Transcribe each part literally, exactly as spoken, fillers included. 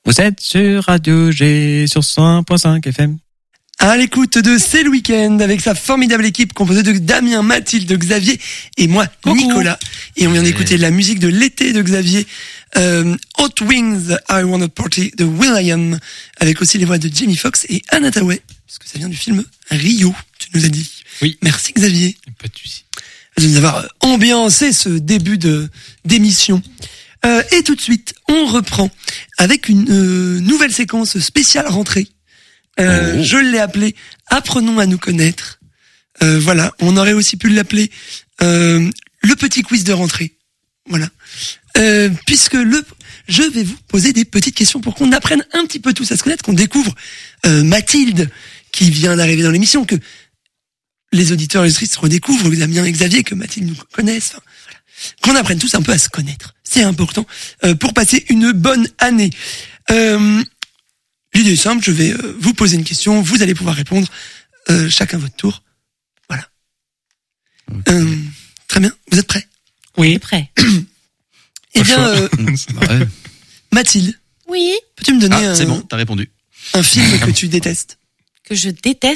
Vous êtes sur Radio G sur cent un virgule cinq F M. À l'écoute de C'est le week-end avec sa formidable équipe composée de Damien, Mathilde, Xavier et moi, Coucou. Nicolas. Et on vient d'écouter la musique de l'été de Xavier, euh, Hot Wings, I Wanna Party de will.i.am, avec aussi les voix de Jamie Foxx et Anna Tawai, puisque ça vient du film Rio, tu nous as dit. Oui. Merci Xavier. Pas de soucis. De nous avoir ambiancé ce début de d'émission. Euh, et tout de suite, on reprend avec une euh, nouvelle séquence spéciale rentrée. Euh, oh. Je l'ai appelé Apprenons à nous connaître. Euh, voilà, on aurait aussi pu l'appeler euh, le petit quiz de rentrée. Voilà, euh, puisque le, je vais vous poser des petites questions pour qu'on apprenne un petit peu tous à se connaître, qu'on découvre euh, Mathilde qui vient d'arriver dans l'émission, que les auditeurs et les auditrices redécouvrent Damien et Xavier, que Mathilde nous connaisse. Enfin, voilà. Qu'on apprenne tous un peu à se connaître. C'est important euh, pour passer une bonne année. Euh, L'idée est simple, je vais euh, vous poser une question, vous allez pouvoir répondre, euh, chacun votre tour. Voilà. Okay. Euh, très bien, vous êtes prêts ? Oui, prêt. Eh bien, euh, Mathilde. Oui. Peux-tu me donner ah, un, c'est bon, t'as répondu. un film que tu détestes ? Que je déteste ?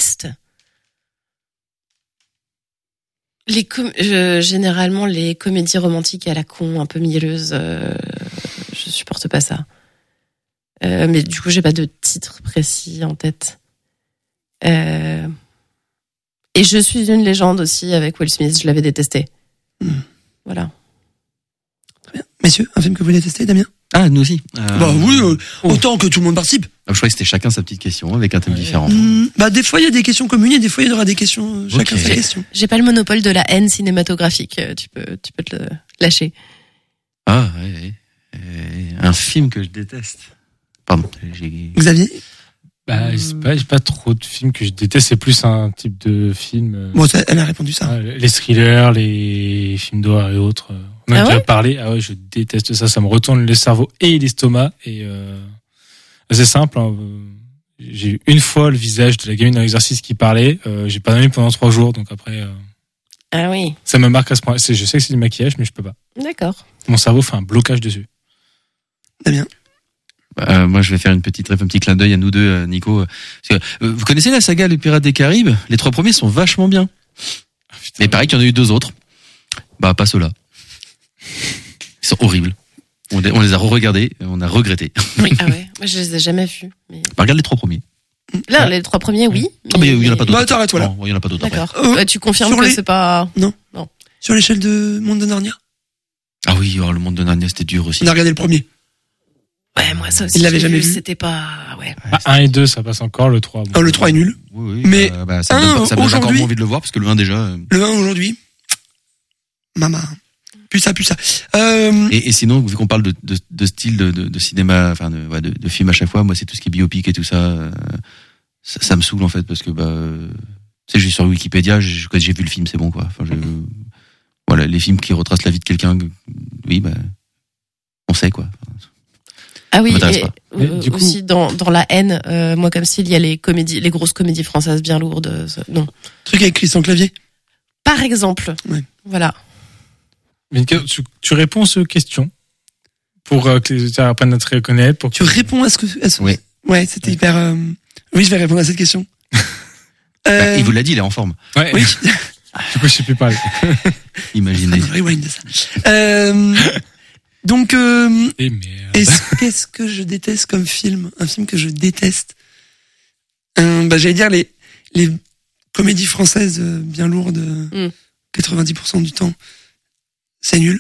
Les com- je, généralement, les comédies romantiques à la con, un peu mielleuses, euh, je supporte pas ça. Euh, mais du coup, j'ai pas de titre précis en tête. Euh... Et je suis une légende aussi avec Will Smith. Je l'avais détesté. Mmh. Voilà. Très bien. Messieurs, un film que vous détestez, Damien ? Ah, nous aussi. Euh... Bah oui, euh, autant que tout le monde participe. Ah, je croyais que c'était chacun sa petite question avec un thème ouais. différent. Mmh, bah des fois il y a des questions communes et des fois il y aura des questions euh, chacun okay. sa question. J'ai pas le monopole de la haine cinématographique. Tu peux, tu peux te le lâcher. Ah, ouais, ouais. Euh, un film que je déteste. Pardon. J'ai... Xavier ? Bah, j'ai pas, j'ai pas trop de films que je déteste, c'est plus un type de film. Euh, bon, ça, elle a répondu ça. Euh, les thrillers, les films d'horreur et autres. On a ah déjà ouais parlé. Ah ouais, je déteste ça. Ça me retourne le cerveau et l'estomac. Et euh, c'est simple. Hein. J'ai eu une fois le visage de la gamine dans l'exercice qui parlait. Euh, j'ai pas dormi pendant trois jours, donc après. Euh, ah oui. Ça me marque à ce point. C'est, je sais que c'est du maquillage, mais je peux pas. D'accord. Mon cerveau fait un blocage dessus. Très bien. Euh, moi, je vais faire une petite, un petit clin d'œil à nous deux, euh, Nico. Parce que, euh, vous connaissez la saga Les Pirates des Caraïbes ? Les trois premiers sont vachement bien. Ah, putain, mais pareil qu'il y en a eu deux autres. Bah, pas ceux-là. Ils sont horribles. On les, on les a re-regardés, on a regretté. Oui, ah ouais. Moi, je les ai jamais vus. Mais... Bah, regarde les trois premiers. Là, les trois premiers, oui. Mais... Ah, mais il y en a pas d'autres. Bah, t'arrêtes, voilà. Non, il y en a pas d'autres. D'accord. Euh, bah, tu confirmes que les... c'est pas. Non. Non. Sur l'échelle de Monde de Narnia ? Ah oui, oh, le Monde de Narnia, c'était dur aussi. On a regardé le premier. Ouais, moi, ça aussi. Il l'avait jamais vu. C'était pas, ouais. Ah, un et deux, ça passe encore, le trois. Bon. Oh, le trois est nul. Oui, oui. Mais bah, bah, ça me donne, ça me donne encore moins envie de le voir, parce que le un déjà. Euh... Le un aujourd'hui. Maman. Plus ça, plus ça. Euh... Et, et sinon, vu qu'on parle de, de, de style de, de, de cinéma, enfin, de, ouais, de, de film à chaque fois, moi, c'est tout ce qui est biopic et tout ça, euh, ça, ça me saoule, en fait, parce que, bah, euh, tu sais, j'ai sur Wikipédia, j'ai, quand j'ai vu le film, c'est bon, quoi. Enfin, je, voilà, les films qui retracent la vie de quelqu'un, oui, bah, on sait, quoi. Ah oui, et, euh, du coup... aussi dans dans la haine, euh, moi comme s'il y a les comédies, les grosses comédies françaises bien lourdes, ça, non. Truc avec Christian Clavier. Par exemple. Ouais. Voilà. Mais tu, tu réponds aux questions pour euh, que les auditeurs apprennent à te reconnaître. Pour que... Tu réponds à ce que. À ce... Oui. Ouais, c'était ouais. hyper. Euh... Oui, je vais répondre à cette question. euh... bah, il vous Euh... l'a dit, il est en forme. Ouais. Oui. Du coup, je sais plus parler. Imaginez. Ah, rewind de ça. Euh... Donc, euh, Et merde. Est-ce, qu'est-ce que je déteste comme film ? Un film que je déteste. Euh, bah, j'allais dire les les comédies françaises bien lourdes, mm. quatre-vingt-dix pour cent du temps, c'est nul.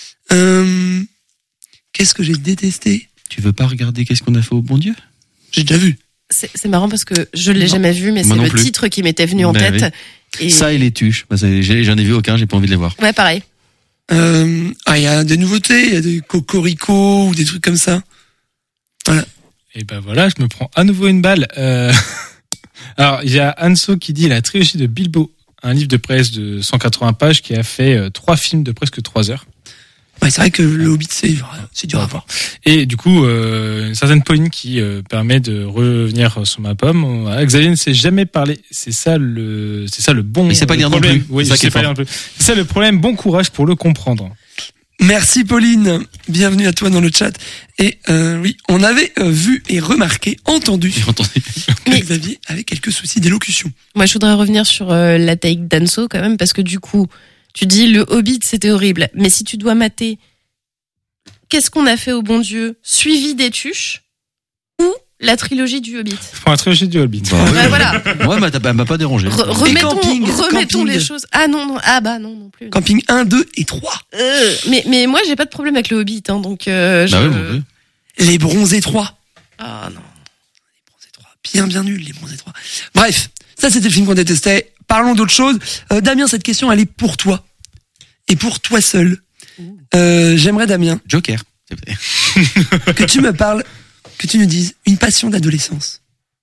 Euh, qu'est-ce que j'ai détesté ? Tu veux pas regarder Qu'est-ce qu'on a fait au bon Dieu ? J'ai déjà vu. C'est, c'est marrant parce que je l'ai non. jamais vu, mais Moi c'est le plus. titre qui m'était venu en ben tête. Oui. Et... Ça et les tuches. Bah, ça, j'en ai vu aucun, j'ai pas envie de les voir. Ouais, pareil. Euh, ah, il y a des nouveautés, il y a des cocorico ou des trucs comme ça. Voilà. Et ben voilà, je me prends à nouveau une balle. Euh... Alors, il y a Anso qui dit la trilogie de Bilbo, un livre de presse de cent quatre-vingts pages qui a fait euh, trois films de presque trois heures. Ouais, c'est vrai que le Hobbit, c'est, c'est dur à voir. Et du coup, euh, une certaine Pauline qui euh, permet de revenir sur ma pomme. Ah, Xavier ne sait jamais parler. C'est ça le, c'est ça le bon. Mais c'est pas lire non plus. Oui, c'est ça je sais pas lire non plus. C'est ça le problème. Bon courage pour le comprendre. Merci Pauline, bienvenue à toi dans le chat. Et euh, oui, on avait euh, vu et remarqué, entendu, J'ai entendu. que Mais- Xavier avait quelques soucis d'élocution. Moi, je voudrais revenir sur euh, la take d'Anso quand même, parce que du coup, tu dis le Hobbit, c'était horrible. Mais si tu dois mater Qu'est-ce qu'on a fait au bon Dieu, suivi des Tuches ou la trilogie du Hobbit. Pour la trilogie du Hobbit. Bah, Bah, voilà. Ouais, bah, t'as- bah, elle m'a pas dérangé. Re- remettons camping, remettons camping. les choses. Ah non, non, ah bah non, non plus. Camping un, deux et trois. Euh, mais, mais moi, j'ai pas de problème avec le Hobbit, hein, donc euh, je... Bah ouais, mon Dieu. Les bronzés trois. Ah non. Les bronzés trois. Bien, bien nul, les bronzés trois. Bref, ça c'était le film qu'on détestait. Parlons d'autre chose. Euh, Damien, cette question, elle est pour toi. Et pour toi seul. Euh, j'aimerais, Damien, Joker. que tu me parles, que tu nous dises une passion d'adolescence.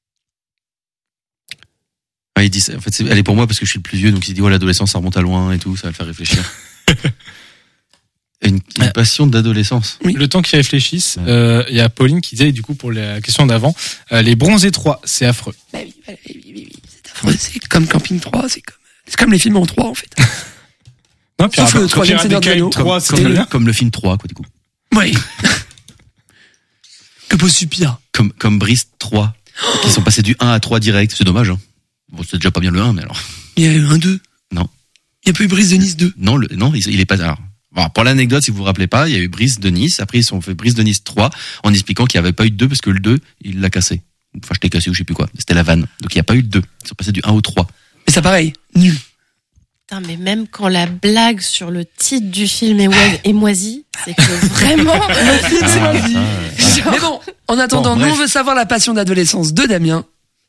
Ouais, il dit ça. En fait, c'est- elle est pour moi parce que je suis le plus vieux, donc il dit, ouais, l'adolescence, ça remonte à loin et tout, ça va le faire réfléchir. Une, une passion d'adolescence. Oui. Le temps qu'ils réfléchissent, euh, il y a Pauline qui disait, du coup, pour la question d'avant, euh, les bronzés trois, c'est affreux. Bah oui, oui, oui, oui, oui. C'est affreux. C'est comme Camping trois, c'est comme, c'est comme les films en trois, en fait. Non, Sauf Pirates- le troisième Pirates Seigneur des des Anneaux. Caraïbes trois, Comme, c'était le, bien. comme le film trois, quoi, du coup. Oui. Que Possupia. Comme, comme Brice trois, qui sont passés du un à trois direct. C'est dommage, hein. Bon, c'est déjà pas bien le un, mais alors. Il y a eu un deux. Non. Il y a pas eu Brise de Nice deux. Non, le, non, il, il est pas, alors. Bon, pour l'anecdote, si vous vous rappelez pas, il y a eu Brice de Nice. Après, ils ont fait Brice de Nice trois en expliquant qu'il n'y avait pas eu de deux parce que le deux, il l'a cassé. Enfin, je t'ai cassé ou je sais plus quoi. C'était la vanne. Donc, il n'y a pas eu de deux. Ils sont passés du un au trois. Mais ça pareil, nul. Putain, mais même quand la blague sur le titre du film est, oise- est moisie, c'est que vraiment... C'est Ah, moisi. ça, euh, Genre- Mais bon, en attendant, Bon, nous bref. on veut savoir la passion d'adolescence de Damien.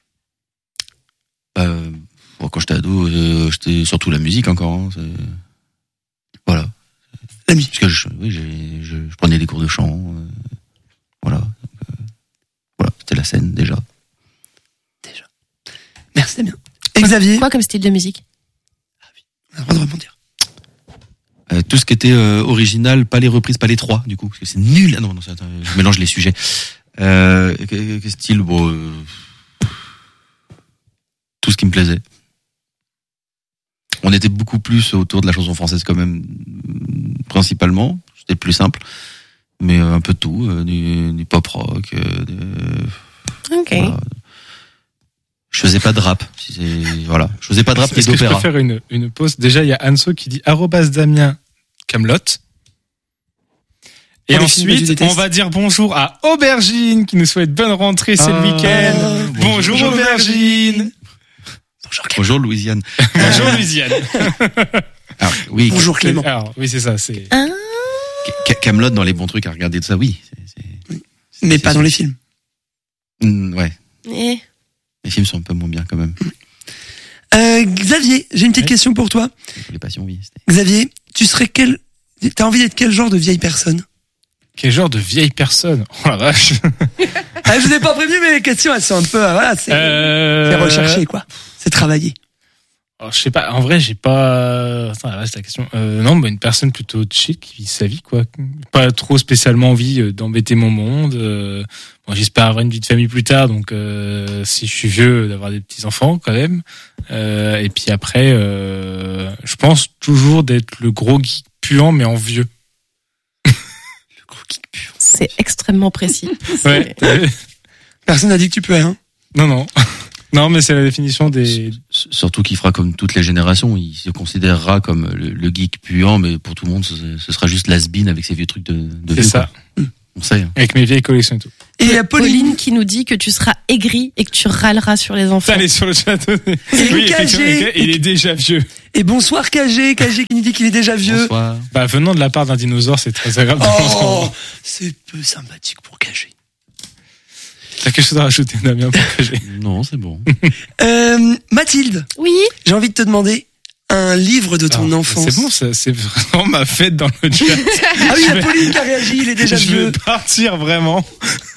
Euh, bon, quand j'étais ado, euh, j'étais surtout la musique encore. Hein, c'est- voilà. La musique. Parce que je, oui, j'ai, je, je prenais des cours de chant. euh, voilà. Donc, euh, voilà, c'était la scène déjà. Merci Damien. Et Xavier, Quoi comme style de musique? on a le droit de rebondir. Euh, tout ce qui était euh, original, pas les reprises, pas les trois, du coup, parce que c'est nul. Ah non, non, c'est- attends, je mélange les sujets. Euh, quel quel style, bon, euh, tout ce qui me plaisait. On était beaucoup plus autour de la chanson française quand même, principalement. C'était plus simple, mais euh, un peu de tout, euh, du, du pop rock. Euh, de- Ok. voilà. Je faisais pas de rap. si c'est- Voilà, je faisais pas de rap ni Est-ce que je peux d'opéra. faire une, une pause? Déjà, il y a Anso qui dit arrobas Damien Camelot. Et Oh, les films que tu ensuite, détestes. on va dire bonjour à Aubergine qui nous souhaite bonne rentrée, c'est Ah, le week-end. bonjour. Bonjour Aubergine. Bonjour Clément. Bonjour Louisiane. Bonjour Louisiane. Alors, oui, Bonjour Clément. Alors, oui, c'est ça, c'est. Ah, Ca- Camelot dans les bons trucs à regarder de ça, oui. C'est- c'est- Mais c'est pas sûr. dans les films. Mm, ouais, eh. les films sont un peu moins bien quand même. Euh, Xavier, j'ai une petite Oui. question pour toi. Pour les passions, oui. c'était- Xavier, tu serais quel, t'as envie d'être quel genre de vieille personne? Quel genre de vieille personne? Oh la vache. Ah, je vous ai pas prévenu, mais les questions, elles sont un peu, ah, voilà, c'est, Euh... c'est recherché, quoi. C'est travaillé. Alors, je sais pas, en vrai, j'ai pas. Attends, là, c'est la question. Euh, non, bah, une personne plutôt chill qui vit sa vie, quoi. Pas trop spécialement envie euh, d'embêter mon monde. Euh, bon, j'espère avoir une vie de famille plus tard, donc euh, si je suis vieux, d'avoir des petits enfants quand même. Euh, et puis après, euh, je pense toujours d'être le gros geek puant, mais en vieux. Le gros kick pur. C'est extrêmement précis. Ouais. Personne n'a dit que tu peux, hein. non, non. Non, mais c'est la définition des. S- Surtout qu'il fera comme toutes les générations, il se considérera comme le, le geek puant, mais pour tout le monde, ce, ce sera juste l'as-been avec ses vieux trucs de, de C'est vieux, ça. quoi. On sait. Hein. Avec mes vieilles collections et tout. Et euh, Pauline. Pauline. qui nous dit que tu seras aigri et que tu râleras sur les enfants. Ça, elle est sur le chat. Oui, effectivement, K G. il est déjà vieux. Et bonsoir K G, K G qui nous dit qu'il est déjà vieux. Bonsoir. Bah, venant de la part d'un dinosaure, c'est très agréable. de l'entendre. Oh, c'est peu sympathique pour K G. T'as quelque chose à rajouter, Damien, pour que j'ai. Non, c'est bon. Euh, Mathilde, Oui. j'ai envie de te demander un livre de ton Ah, enfance. C'est bon, ça, c'est vraiment ma fête dans le chat. Ah oui, il y a Pauline qui a réagi, il est déjà je vieux. vais partir vraiment.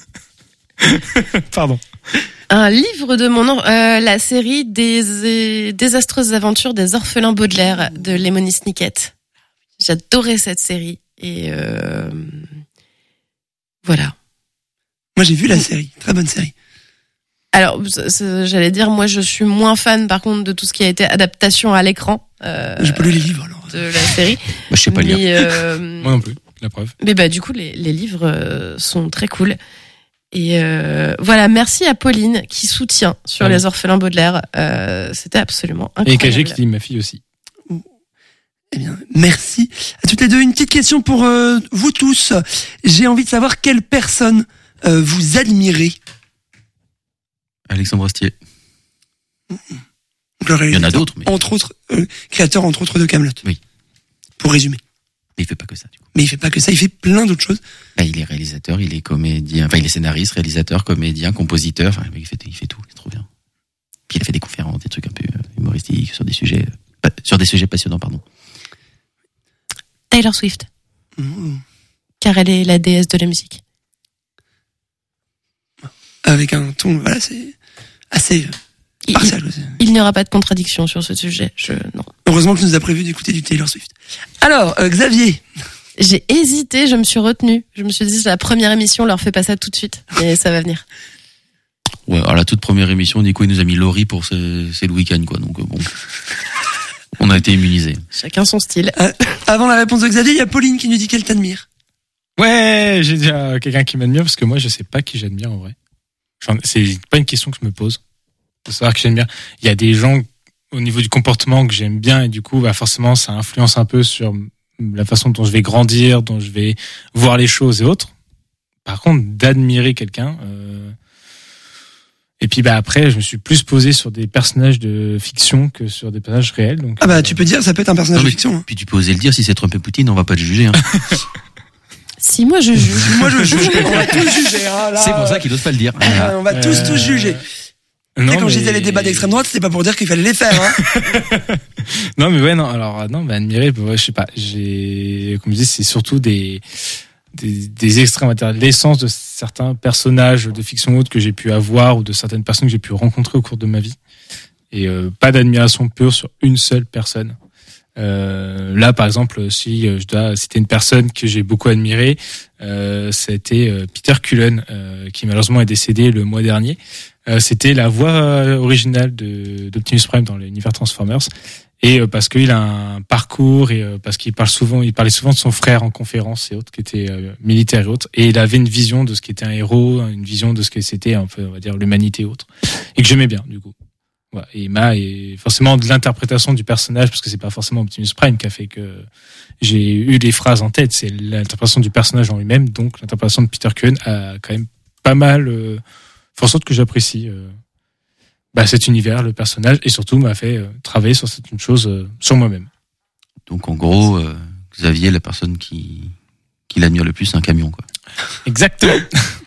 Pardon. Un livre de mon nom, euh, la série des euh, désastreuses aventures des orphelins Baudelaire de Lemony Snicket. J'adorais cette série et euh, voilà. Moi j'ai vu la série, très bonne série. Alors, c'est- c'est- j'allais dire, moi, je suis moins fan, par contre, de tout ce qui a été adaptation à l'écran. Euh, J'ai pas lu les livres alors. de la série. Bah, je sais pas mais, lire. euh, Moi non plus, la preuve. mais bah du coup les, les livres euh, sont très cool. Et euh, voilà, merci à Pauline qui soutient sur Ouais. les orphelins Baudelaire. Euh, c'était absolument Et incroyable. K G qui dit ma fille aussi. Eh bien, merci à toutes les deux. Une petite question pour euh, vous tous. J'ai envie de savoir quelle personne euh, vous admirez. Alexandre Astier. Le Il y en a réalisateur, d'autres, mais, Entre autres, euh, créateur entre autres de Kaamelott. Oui. Pour résumer. mais il fait pas que ça, du coup. Mais il fait pas que ça, il fait plein d'autres choses. Bah, il est réalisateur, il est comédien, enfin, il est scénariste, réalisateur, comédien, compositeur, enfin, il fait, il fait tout, c'est trop bien. Puis il a fait des conférences, des trucs un peu euh, humoristiques sur des sujets, euh, pas- sur des sujets passionnants, pardon. Taylor Swift, Mmh. car elle est la déesse de la musique. Avec un ton, voilà, c'est assez euh, Il, partial. quoi. il n'y aura pas de contradiction sur ce sujet. Je non. Heureusement que tu nous as prévu d'écouter du Taylor Swift. Alors, euh, Xavier, J'ai hésité, je me suis retenue. Je me suis dit, c'est la première émission, on leur fait pas ça tout de suite. Mais ça va venir. Ouais, alors la toute première émission, Nico, il nous a mis Laurie pour ses- c'est le week-end, quoi, donc, euh, bon. On a été immunisés. Chacun son style. euh, avant la réponse de Xavier, il y a Pauline qui nous dit qu'elle t'admire. Ouais, j'ai déjà quelqu'un qui m'admire parce que moi je sais pas qui j'admire en vrai. J'en- C'est pas une question que je me pose. De savoir qui j'admire. Il y a des gens au niveau du comportement que j'aime bien et du coup bah forcément ça influence un peu sur la façon dont je vais grandir, dont je vais voir les choses et autres. Par contre, d'admirer quelqu'un. Euh... Et puis bah après, je me suis plus posé sur des personnages de fiction que sur des personnages réels. Donc Ah bah euh, tu peux dire, ça peut être un personnage Non, de mais- fiction. hein. Puis tu peux oser le dire, si c'est Trump et Poutine, on va pas te juger, hein. Si moi je juge. Moi je juge, on va tous juger. Hein, là, C'est pour ça qu'il n'ose pas le dire. euh, on va tous Euh, tous juger. Tu non, sais, quand je mais- disais les débats d'extrême droite, c'était pas pour dire qu'il fallait les faire. Hein. Non mais ouais non alors euh, non bah admirer bah, ouais, je sais pas j'ai comme je dis c'est surtout des des, des extrêmes matériels l'essence de certains personnages de fiction ou autre que j'ai pu avoir ou de certaines personnes que j'ai pu rencontrer au cours de ma vie et euh, pas d'admiration pure sur une seule personne. Euh, là par exemple si euh, je dois citer une personne que j'ai beaucoup admirée euh, c'était euh, Peter Cullen euh, qui malheureusement est décédé le mois dernier. Euh, c'était la voix euh, originale de d'Optimus Prime dans l'univers Transformers et euh, parce qu'il a un parcours et euh, parce qu'il parle souvent il parlait souvent de son frère en conférence et autres qui était euh, militaire et autres et il avait une vision de ce qu'était un héros, une vision de ce que c'était un peu on va dire l'humanité et autres et que j'aimais bien du coup. Voilà. Et il m'a et forcément de l'interprétation du personnage parce que c'est pas forcément Optimus Prime qui a fait que j'ai eu les phrases en tête, c'est l'interprétation du personnage en lui-même, donc l'interprétation de Peter Cullen a quand même pas mal euh, fait en sorte que j'apprécie euh, bah, cet univers, le personnage, et surtout m'a fait euh, travailler sur certaines choses euh, sur moi-même. Donc, en gros, euh, Xavier, la personne qui, qui l'admire le plus, c'est un camion, quoi. Exactement.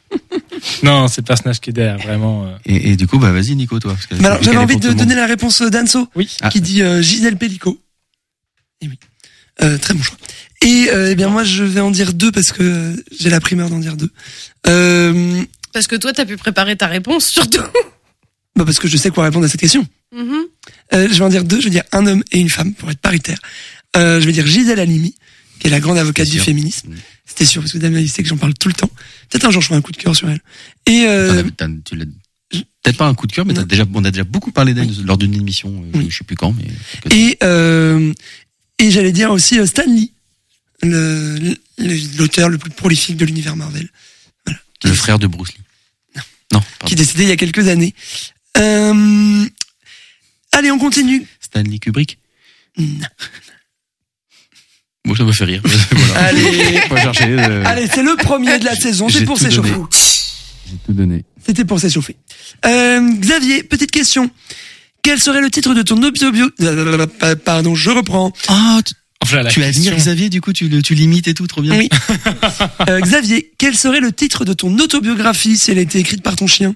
Non, c'est le personnage qui est derrière, vraiment. euh. Et, et du coup, bah, vas-y, Nico, toi. Parce que Mais alors, vu j'avais qu'elle envie est pour de tout le donner monde. la réponse d'Anso, Oui. Ah. qui dit euh, Gisèle Pellico. Et oui, euh, très bon choix. Et euh, eh bien moi, je vais en dire deux parce que euh, j'ai la primeur d'en dire deux. Euh, Parce que toi, t'as pu préparer ta réponse, surtout. bah parce que je sais quoi répondre à cette question. Mhm. Euh, je vais en dire deux. Je vais dire un homme et une femme pour être paritaire. Euh, je vais dire Gisèle Halimi, qui est la grande avocate C'est du sûr. féminisme. Mmh. C'était sûr parce que Damien, il sait que j'en parle tout le temps. Peut-être un jour, je ferai un coup de cœur sur elle. Et euh, T'en as- t'as- tu l'as- Peut-être pas un coup de cœur, mais t'as Non. déjà, on a déjà beaucoup parlé d'elle lors d'une émission, euh, Oui. je sais plus quand, mais. Et euh, et j'allais dire aussi euh, Stan Lee, le- le- l'auteur le plus prolifique de l'univers Marvel, Le frère de Bruce Lee. Non, qui pardon. est décédé il y a quelques années. Euh, allez, on continue. Stanley Kubrick. Non. Bon, ça me fait rire. Voilà. Allez. Faut pas chercher. euh, Allez, c'est le premier de la saison, c'est j'ai pour tout s'échauffer. donné. J'ai tout donné. C'était pour s'échauffer. Euh, Xavier, petite question. Quel serait le titre de ton autobio... euh, Pardon, je reprends. Ah, tu, Enfin, la tu question. admires Xavier, du coup, tu, le- tu l'imites et tout, trop bien. Oui. Euh, Xavier, quel serait le titre de ton autobiographie si elle était écrite par ton chien?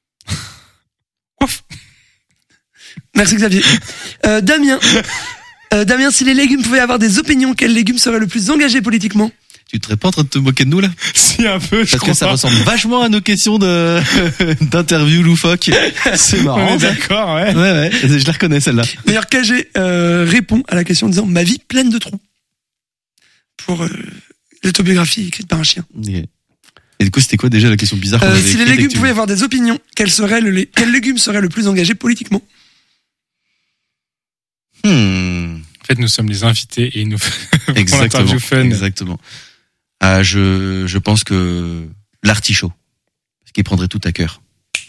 Ouf. Merci Xavier. Euh, Damien. Euh, Damien, si les légumes pouvaient avoir des opinions, quel légume serait le plus engagé politiquement? Tu te serais pas en train de te moquer de nous, là? Si un peu, je Parce crois que ça pas. ressemble vachement à nos questions de, d'interview loufoque. C'est On marrant. est ça. d'accord, ouais. Ouais, ouais, je la reconnais, celle-là. D'ailleurs, K G euh, répond à la question en disant ma vie pleine de trous. Pour euh, l'autobiographie écrite par un chien. Et, et du coup, c'était quoi déjà la question bizarre qu'on Euh, avait si les écrite et légumes que tu- pouvaient avoir des opinions, quel serait le lé- quel légume serait le plus engagé politiquement? Hmm. En fait, nous sommes les invités et nous Exactement. fun. Exactement. Ah, je, je pense que l'artichaut, ce qui prendrait tout à cœur.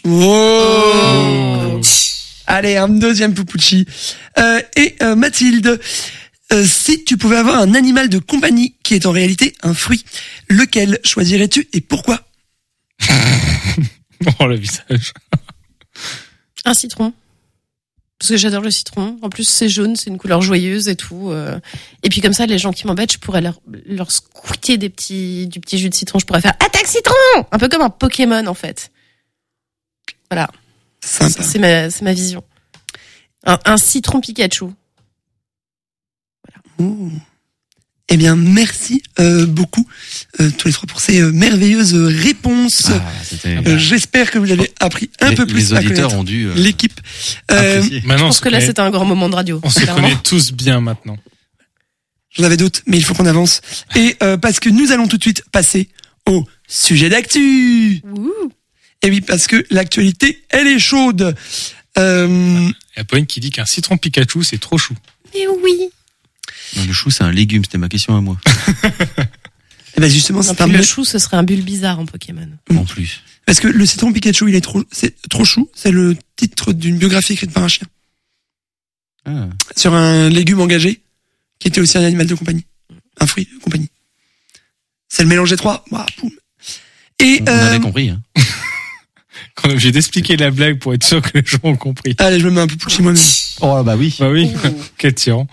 Oh, allez, un deuxième Poupouchi. Euh, et euh, Mathilde, euh, si tu pouvais avoir un animal de compagnie qui est en réalité un fruit, lequel choisirais-tu et pourquoi? Oh, le visage. Un citron. Parce que j'adore le citron. En plus, c'est jaune, c'est une couleur joyeuse et tout. euh. Et puis comme ça, les gens qui m'embêtent, je pourrais leur, leur squeeter des petits, du petit jus de citron. Je pourrais faire attaque citron! Un peu comme un Pokémon, en fait. Voilà. Sympa. C'est ma, c'est ma vision. Un, un citron Pikachu. Oh. Eh bien, merci euh, beaucoup euh, tous les trois pour ces euh, merveilleuses réponses. Ah, c'était... Euh, J'espère que vous avez appris un les, peu plus les à auditeurs connaître ont dû euh, l'équipe. Euh, apprécier. Maintenant, Je on pense se que là, connaît- c'était un grand moment de radio. on se clairement. connaît tous bien maintenant. J'en avais d'autres, mais il faut qu'on avance. Et euh, parce que nous allons tout de suite passer au sujet d'actu. Ouh. Et oui, parce que l'actualité, elle est chaude. Euh, Il y a Pauline qui dit qu'un citron Pikachu, c'est trop chou. Mais oui. Non, le chou, c'est un légume, c'était ma question à moi. et ben justement, Non, c'est puis un le bon- chou, ce serait un bulle bizarre en Pokémon. Mm. En plus. parce que le citron Pikachu, il est trop, c'est trop chou. C'est le titre d'une biographie écrite par un chien Ah. sur un légume engagé qui était aussi un animal de compagnie, un fruit de compagnie. C'est le mélange des trois. Ouah, poum. Et On, on euh, avait compris. Hein. Qu'on est obligé d'expliquer la blague pour être sûr que les gens ont compris. allez, je me mets un peu chez moi-même. Oh bah oui. Bah oui, Ouh. quel tyran.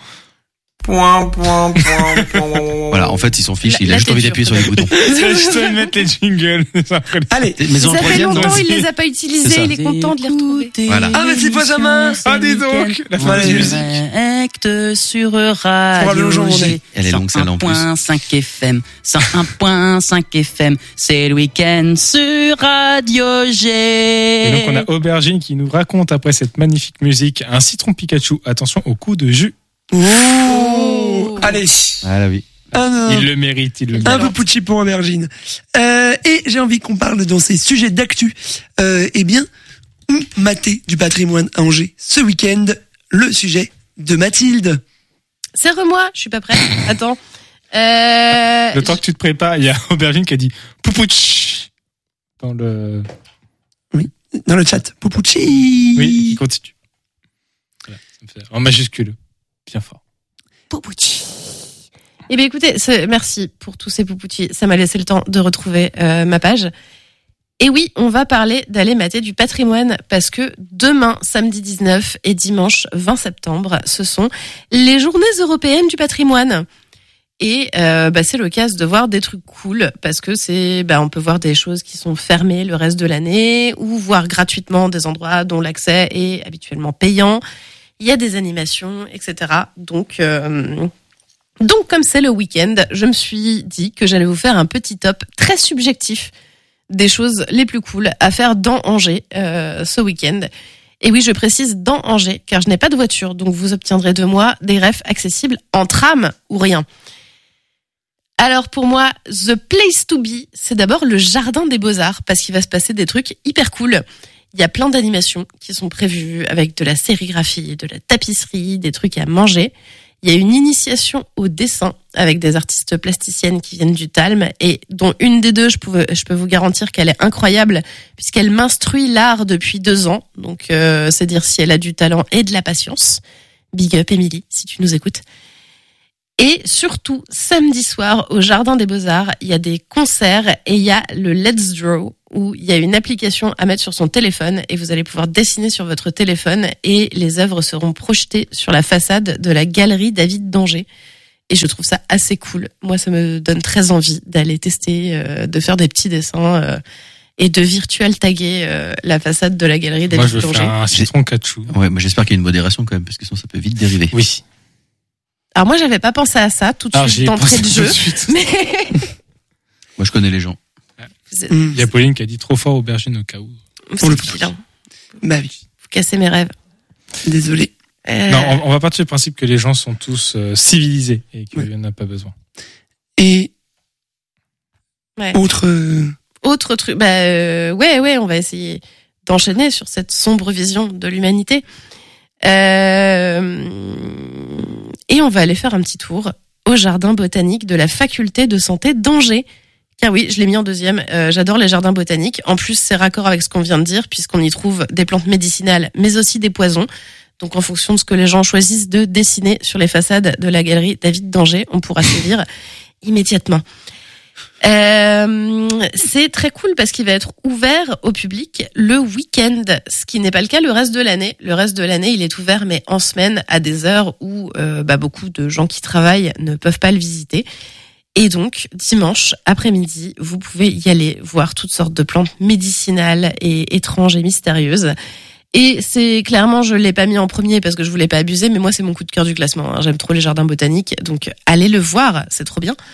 Voilà, en fait, il s'en fiche, La- il a la juste envie tête d'appuyer sur dure, les boutons. Je dois mettre les jingles. Allez. Mais en Ça fait troisième, longtemps, non, il c'est- les a pas C'est utilisés, ça. il est content de les retrouver. Voilà. Ah, mais c'est pas sa main. Ah, dis donc, la fin de Allez. musique. Direct sur Faudra le Radio jour où on est. G. Elle est longue, celle-là, en plus. cent un point cinq F M. cent un point cinq F M. C'est le week-end sur Radio G. Et donc on a Aubergine qui nous raconte après cette magnifique musique un citron Pikachu. Attention au coup de jus. Oh. Allez. Ah là oui. Un, Il le mérite, il le un mérite. peu Pucci pour Aubergine. Euh, et j'ai envie qu'on parle dans ces sujets d'actu. Euh, eh bien, où mater du patrimoine à Angers ce week-end? Le sujet de Mathilde. Serre-moi, je suis pas prête. Attends. Euh, Le temps que tu te prépares, il y a Aubergine qui a dit Poupouch dans le. Dans le chat. Poupouchi. Oui, qui continue. Voilà, ça me fait en majuscule, bien fort. Poupouchi. Eh bien, écoutez, c'est- merci pour tous ces poupoutis. Ça m'a laissé le temps de retrouver euh, ma page. Et oui, on va parler d'aller mater du patrimoine parce que demain, samedi dix-neuf et dimanche vingt septembre, ce sont les journées européennes du patrimoine. Et euh, bah, c'est l'occasion de voir des trucs cool parce que c'est, bah, on peut voir des choses qui sont fermées le reste de l'année ou voir gratuitement des endroits dont l'accès est habituellement payant. Il y a des animations, et cetera. Donc, euh, donc comme c'est le week-end, je me suis dit que j'allais vous faire un petit top très subjectif des choses les plus cool à faire dans Angers euh, ce week-end. Et oui, je précise dans Angers, car je n'ai pas de voiture, donc vous obtiendrez de moi des refs accessibles en tram ou rien. Alors pour moi, the place to be, c'est d'abord le Jardin des Beaux-Arts, parce qu'il va se passer des trucs hyper cool. Il y a plein d'animations qui sont prévues avec de la sérigraphie, de la tapisserie, des trucs à manger. Il y a une initiation au dessin avec des artistes plasticiennes qui viennent du Talm et dont une des deux, je, pouvais, je peux vous garantir qu'elle est incroyable puisqu'elle m'instruit l'art depuis deux ans. Donc euh, c'est dire si elle a du talent et de la patience. Big up Émilie, si tu nous écoutes. Et surtout, samedi soir, au Jardin des Beaux-Arts, il y a des concerts et il y a le Let's Draw, où il y a une application à mettre sur son téléphone et vous allez pouvoir dessiner sur votre téléphone et les œuvres seront projetées sur la façade de la galerie David d'Angers. Et je trouve ça assez cool. Moi, ça me donne très envie d'aller tester, euh, de faire des petits dessins euh, et de virtual taguer euh, la façade de la galerie Moi, David je veux d'Angers. faire un citron Pikachu. Ouais, mais j'espère qu'il y a une modération quand même, parce que sinon ça peut vite dériver. Oui. Alors moi, j'avais pas pensé à ça tout de Alors, j'y suite ai d'entrée pensé de tout jeu. de suite. Mais Moi, je connais les gens. Mmh. Il y a Pauline qui a dit trop fort Aubergine au cas où. Pour le c'est vilain. Bah oui. Vous cassez mes rêves. Désolé. Euh, Non, on, on va partir du principe que les gens sont tous euh, civilisés et qu'il n'y en a pas besoin. Et ouais. autre. euh, Autre truc, bah euh, ouais, ouais, on va essayer d'enchaîner sur cette sombre vision de l'humanité. Euh, Et on va aller faire un petit tour au jardin botanique de la faculté de santé d'Angers. Car oui, je l'ai mis en deuxième. Euh, j'adore les jardins botaniques. En plus, c'est raccord avec ce qu'on vient de dire, puisqu'on y trouve des plantes médicinales, mais aussi des poisons. Donc, en fonction de ce que les gens choisissent de dessiner sur les façades de la galerie David d'Angers, on pourra sévir immédiatement. Euh, c'est très cool parce qu'il va être ouvert au public le week-end, ce qui n'est pas le cas le reste de l'année. Le reste de l'année, il est ouvert, mais en semaine, à des heures où euh, bah, beaucoup de gens qui travaillent ne peuvent pas le visiter. Et donc, dimanche après-midi, vous pouvez y aller voir toutes sortes de plantes médicinales et étranges et mystérieuses. Et c'est clairement, je l'ai pas mis en premier parce que je voulais pas abuser, mais moi, c'est mon coup de cœur du classement. Hein. J'aime trop les jardins botaniques, donc allez le voir, c'est trop bien.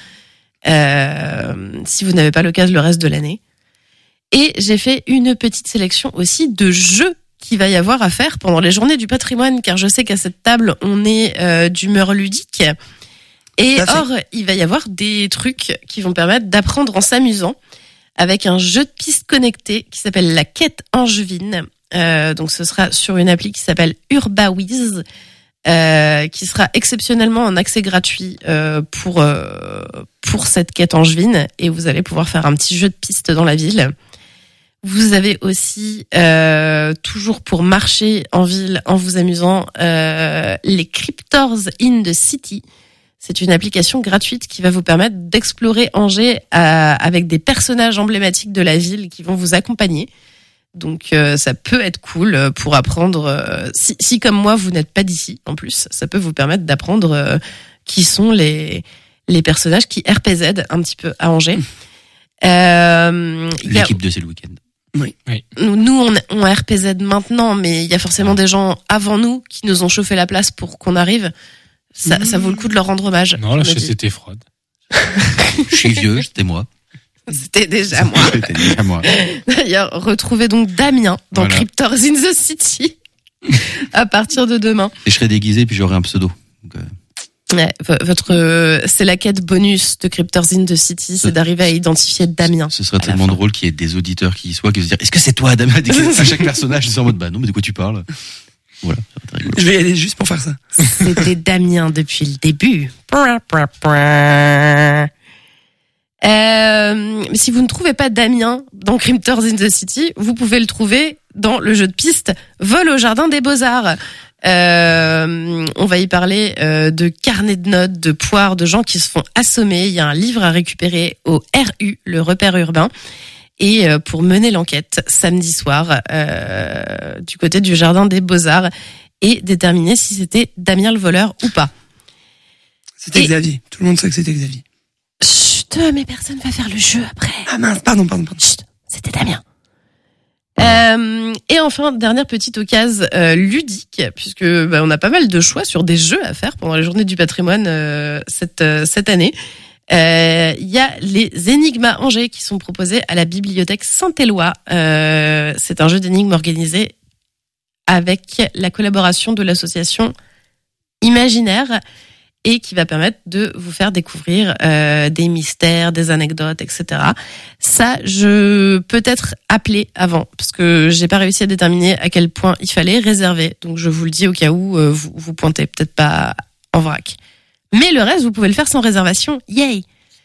Euh, si vous n'avez pas l'occasion le reste de l'année. Et j'ai fait une petite sélection aussi de jeux qu'il va y avoir à faire pendant les journées du patrimoine, car je sais qu'à cette table, on est euh, d'humeur ludique. Et or, il va y avoir des trucs qui vont permettre d'apprendre en s'amusant avec un jeu de piste connecté qui s'appelle la quête angevine. Euh, donc ce sera sur une appli qui s'appelle UrbaWiz, euh, qui sera exceptionnellement en accès gratuit euh, pour euh, pour cette quête angevine, et vous allez pouvoir faire un petit jeu de piste dans la ville. Vous avez aussi euh, toujours pour marcher en ville en vous amusant euh, les Cryptors in the City. C'est une application gratuite qui va vous permettre d'explorer Angers euh, avec des personnages emblématiques de la ville qui vont vous accompagner. Donc euh, ça peut être cool pour apprendre. Euh, si, si comme moi vous n'êtes pas d'ici, en plus, ça peut vous permettre d'apprendre euh, qui sont les les personnages qui R P Z un petit peu à Angers. Euh, L'équipe a... de C'est le week-end. Oui. oui. Nous on, on R P Z maintenant, mais il y a forcément des gens avant nous qui nous ont chauffé la place pour qu'on arrive. Ça, mmh. ça vaut le coup de leur rendre hommage. Non, la chaise était froide. Je suis vieux, c'était moi. C'était déjà moi. C'était déjà moi. D'ailleurs, retrouvez donc Damien dans voilà. Cryptors in the City à partir de demain. Et je serai déguisé puis j'aurai un pseudo. Donc, euh... ouais, votre, euh, c'est la quête bonus de Cryptors in the City, c'est d'arriver à identifier Damien. Ce serait tellement drôle qu'il y ait des auditeurs qui y soient, qui se disent, est-ce que c'est toi, Damien? À chaque personnage, je suis en mode, bah non, mais de quoi tu parles? Voilà, je vais y aller juste pour faire ça. C'était Damien depuis le début. Euh, si vous ne trouvez pas Damien dans Cryptors in the City, vous pouvez le trouver dans le jeu de piste Vol au jardin des Beaux-Arts. Euh, on va y parler euh, de carnets de notes, de poires, de gens qui se font assommer. Il y a un livre à récupérer au R U, le repère urbain. Et euh, pour mener l'enquête samedi soir euh, du côté du jardin des Beaux-Arts et déterminer si c'était Damien le voleur ou pas. C'était et... Xavier. Tout le monde sait que c'était Xavier. Chut, mais personne va faire le jeu après. Ah mince, pardon, pardon, pardon. Chut, c'était Damien. Euh, et enfin, dernière petite occasion euh, ludique, puisque bah, on a pas mal de choix sur des jeux à faire pendant les journées du patrimoine euh, cette euh, cette année. Il euh, y a les énigmes à Angers qui sont proposés à la bibliothèque Saint-Éloi. Euh, c'est un jeu d'énigmes organisé avec la collaboration de l'association Imaginaire et qui va permettre de vous faire découvrir euh, des mystères, des anecdotes, et cetera. Ça, je peux être appelé avant parce que j'ai pas réussi à déterminer à quel point il fallait réserver. Donc je vous le dis au cas où euh, vous vous pointez peut-être pas en vrac. Mais le reste, vous pouvez le faire sans réservation. Yay!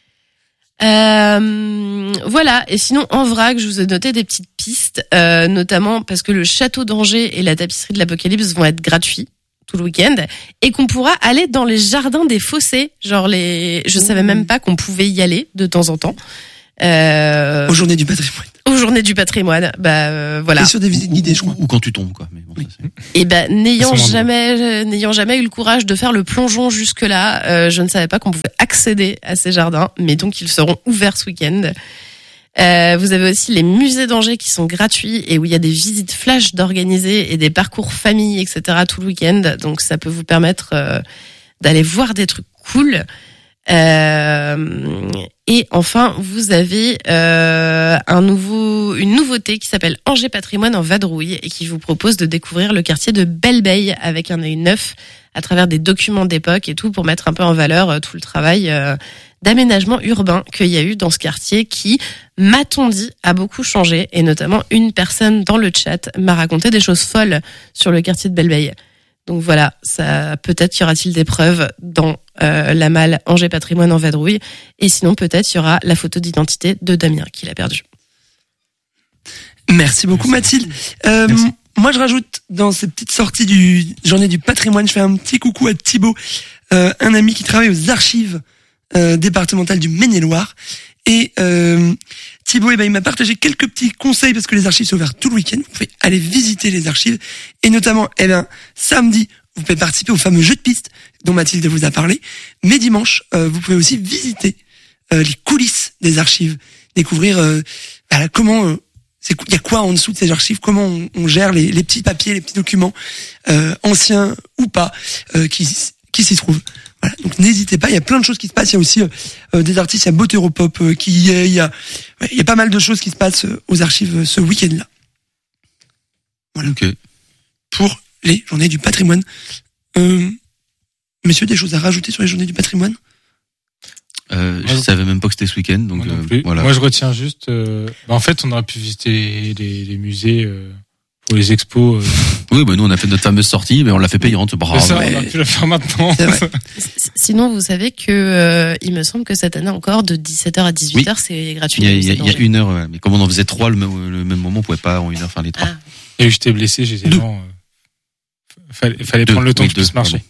Euh, voilà. Et sinon, en vrac, je vous ai noté des petites pistes, euh, notamment parce que le château d'Angers et la tapisserie de l'Apocalypse vont être gratuits tout le week-end et qu'on pourra aller dans les jardins des fossés. Genre les, je savais même pas qu'on pouvait y aller de temps en temps. Euh... Aux journées du patrimoine. Aux journées du patrimoine, bah euh, voilà. Et sur des visites guidées, je crois. Ou quand tu tombes, quoi. Mais bon, oui. ça, et ben bah, n'ayant jamais, n'ayant jamais eu le courage de faire le plongeon jusque là, euh, je ne savais pas qu'on pouvait accéder à ces jardins, mais donc ils seront ouverts ce week-end. Euh, vous avez aussi les musées d'Angers qui sont gratuits et où il y a des visites flash d'organiser et des parcours famille, et cetera tout le week-end. Donc ça peut vous permettre euh, d'aller voir des trucs cool. Euh, et enfin, vous avez euh, un nouveau, une nouveauté qui s'appelle Angers Patrimoine en vadrouille et qui vous propose de découvrir le quartier de Belle-Beille avec un œil neuf à travers des documents d'époque et tout pour mettre un peu en valeur euh, tout le travail euh, d'aménagement urbain qu'il y a eu dans ce quartier qui, m'a-t-on dit, a beaucoup changé et notamment une personne dans le chat m'a raconté des choses folles sur le quartier de Belle-Beille. Donc voilà, ça peut-être y aura-t-il des preuves dans euh, la malle Angers Patrimoine en vadrouille, et sinon peut-être il y aura la photo d'identité de Damien qu'il a perdu. Merci beaucoup Mathilde. Euh, Merci. Moi je rajoute dans ces petites sorties du journée du patrimoine, je fais un petit coucou à Thibaut, euh, un ami qui travaille aux archives euh, départementales du Maine-et-Loire. Et euh, Thibaut, eh ben, il m'a partagé quelques petits conseils parce que les archives sont ouvertes tout le week-end. Vous pouvez aller visiter les archives. Et notamment, eh ben, samedi, vous pouvez participer au fameux jeu de piste dont Mathilde vous a parlé. Mais dimanche, euh, vous pouvez aussi visiter euh, les coulisses des archives. Découvrir euh, bah, comment... Euh, c'est il y a quoi en dessous de ces archives, comment on, on gère les, les petits papiers, les petits documents euh, anciens ou pas euh, qui qui s'y trouvent. Voilà, donc n'hésitez pas, il y a plein de choses qui se passent, il y a aussi euh, des artistes, il y a Botéropop euh, qui y est, il y a ouais, il y a pas mal de choses qui se passent euh, aux archives euh, ce week-end-là. Voilà. Ok. Pour les journées du patrimoine. Euh, messieurs, des choses à rajouter sur les journées du patrimoine? Euh, Moi, je je- savais même pas que c'était ce week-end, donc Moi non euh, plus. voilà. Moi, je retiens juste. euh, bah, en fait, on aurait pu visiter les, les musées euh, pour les expos. Euh, Oui, bah nous on a fait notre fameuse sortie, mais on l'a fait payante. Bravo. c'est ça, ouais. on aurait pu le faire maintenant. C'est vrai. S- Sinon, vous savez que euh, il me semble que cette année encore, de dix-sept heures à dix-huit heures, c'est gratuit. Il y a, il y a- C'est il y a danger. une heure, ouais. Mais comme on en faisait trois le même, le même moment, on pouvait pas en une heure faire les trois. Ah. Et j'étais blessé, j'étais Deux. lent. euh, Fallait, fallait Deux, prendre le temps oui, que je puisse deux, marcher.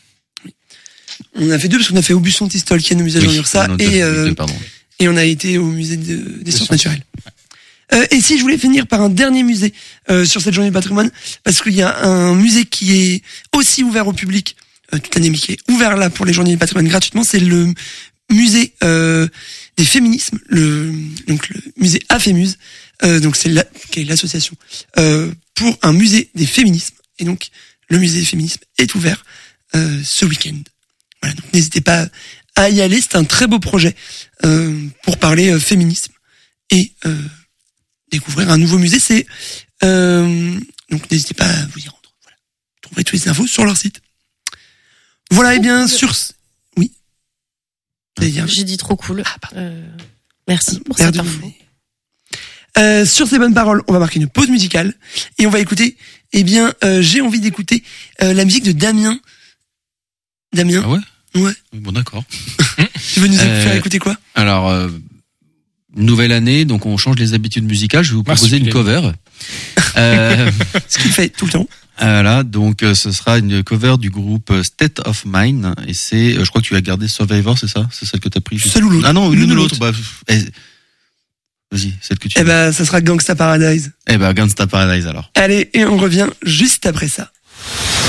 On a fait deux parce qu'on a fait Aubusson Tistol qui est nos musées Oui, Jean Ursa non, et deux, euh, deux, pardon. et on a été au musée de, des sciences sciences. naturelles. Euh, et si je voulais finir par un dernier musée euh, sur cette journée du patrimoine, parce qu'il y a un musée qui est aussi ouvert au public euh, toute l'année, mais qui est ouvert là pour les journées du patrimoine gratuitement, c'est le musée euh, des féminismes, le donc le musée Afémuse, euh, donc c'est la, qui est l'association euh, pour un musée des féminismes, et donc le musée des féminismes est ouvert euh, ce week-end. Voilà, donc n'hésitez pas à y aller, c'est un très beau projet euh, pour parler euh, féminisme et euh, découvrir un nouveau musée. C'est euh, donc n'hésitez pas à vous y rendre. Voilà, vous trouverez toutes les infos sur leur site. Voilà, et bien sur ce- oui. Vous allez dire- J'ai dit trop cool. Ah, pardon. Euh, merci pour Merde, cette info. mais- Euh, sur ces bonnes paroles, on va marquer une pause musicale et on va écouter. Eh bien, euh, j'ai envie d'écouter euh, la musique de Damien. Damien, Ah ouais? Ouais. Bon, d'accord. tu veux nous Euh, faire écouter quoi? Alors, euh, nouvelle année, donc on change les habitudes musicales. Je vais vous proposer une Marsupilami. cover. euh, Ce qu'il fait tout le temps. voilà, donc euh, ce sera une cover du groupe euh, State of Mind. Et c'est, euh, je crois que tu as gardé Survivor, c'est ça? C'est celle que t'as pris? juste- Celle ou l'autre. Ah non, L'une l'une ou ou l'autre. l'autre. Bah, pff, eh, vas-y, celle que tu Eh veux. ben, ça sera Gangsta Paradise. Eh ben, Gangsta Paradise alors. Allez, et on revient juste après ça.